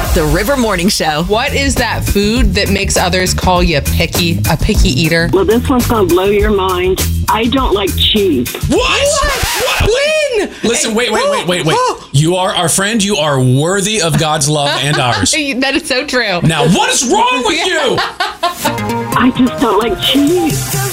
The River Morning Show. What is that food that makes others call you a picky eater? Well, this one's going to blow your mind. I don't like cheese. What? Lynn! Listen, wait. You are our friend. You are worthy of God's love and ours. That is so true. Now, what is wrong with you? I just don't like cheese.